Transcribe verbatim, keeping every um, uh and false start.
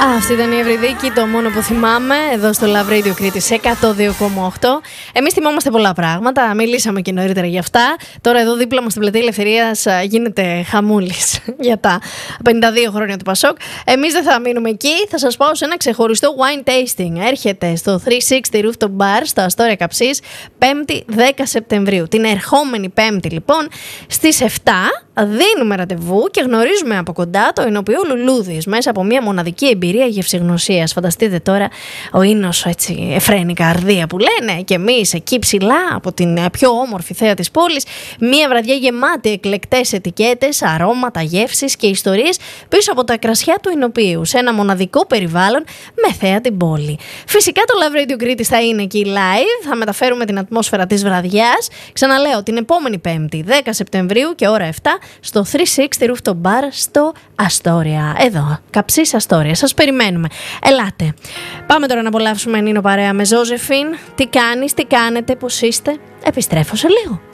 Αυτή ήταν η Ευρυδίκη, το μόνο που θυμάμαι, εδώ στο Love Radio Κρήτης εκατόν δύο κόμμα οκτώ. Εμείς θυμόμαστε πολλά πράγματα, μιλήσαμε και νωρίτερα για αυτά. Τώρα εδώ δίπλα μας στην Πλατεία Ελευθερίας γίνεται χαμούλης για τα πενήντα δύο χρόνια του Πασόκ. Εμείς δεν θα μείνουμε εκεί, θα σας πάω σε ένα ξεχωριστό wine tasting. Έρχεται στο τριακόσια εξήντα Rooftop Bar, στο Αστόρια Καψής, πέμπτη δέκα Σεπτεμβρίου. Την ερχόμενη Πέμπτη λοιπόν, στις επτά δίνουμε ραντεβού και γνωρίζουμε από κοντά το εινοποιείο Λουλούδης μέσα από μια μοναδική εμπειρία γευσηγνωσίας. Φανταστείτε τώρα ο ίνος έτσι εφραίνει καρδία που λένε, και εμείς εκεί ψηλά από την πιο όμορφη θέα της πόλης, μια βραδιά γεμάτη εκλεκτές ετικέτες, αρώματα, γεύσεις και ιστορίες πίσω από τα κρασιά του εινοποιείου, σε ένα μοναδικό περιβάλλον με θέα την πόλη. Φυσικά το Love Radio Κρήτης θα είναι εκεί live, θα μεταφέρουμε την ατμόσφαιρα της βραδιάς. Ξαναλέω, την επόμενη Πέμπτη δέκα Σεπτεμβρίου και ώρα επτά στο τριακόσια εξήντα Rooftop Bar στο Αστόρια. Εδώ, Καψής Αστόρια. Σας περιμένουμε. Ελάτε. Πάμε τώρα να απολαύσουμε Νίνο παρέα με Ζώζεφιν. Τι κάνεις, τι κάνετε, πώς είστε? Επιστρέφω σε λίγο.